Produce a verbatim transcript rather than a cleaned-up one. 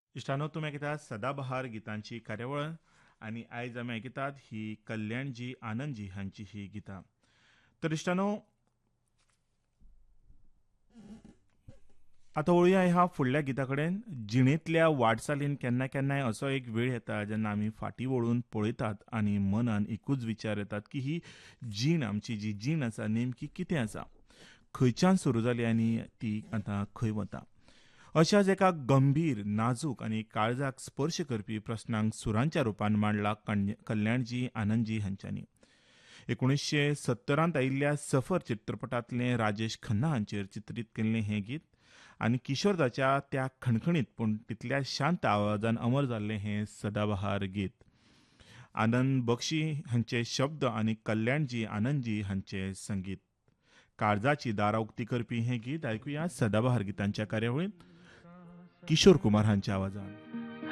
इष्टानो तुमी आयकतात सदाबहार गितांची कार्यावळ आनी आयज आमी आयकतात ही कल्याणजी आनंदजी हांची ही गितां. तर इष्टानो आतां वळुया ह्या फुडल्या गिता कडेन. जिणेंतल्या वाटचालीन केन्ना केन्नाय असो एक वेळ येता जेन्ना आमी फाटीं वळून पळयतात आनी मनान एकूच विचार येतात की ही जीण आमची जी जीण आसा नेमकी कितें आसा, खंयच्यान सुरू जाली आनी ती आतां खंय वता. अशाच एका गंभीर नाजूक आनी काळजाक स्पर्श करपी प्रस्नांक सुरांच्या रुपान मांडला कण्य- कल्याणजी आनंदजी हांच्यांनी. एकुणीशे सत्तरांत आयिल्ल्या सफर चित्रपटांतलें राजेश खन्ना हांचेर चित्रीत केल्लें हें गीत आनी किशोरदाच्या त्या खणखणीत पूण तितल्या शांत आवाजान अमर जाल्लें हें सदाबहार गीत. आनंद बक्षी हांचे शब्द आनी कल्याणजी आनंदजी हांचे संगीत. काळजाची दारां उक्ती करपी हें गीत आयकुया सदाबहार गितांच्या कार्यावळींत किशोर कुमार हांच्या आवाजान.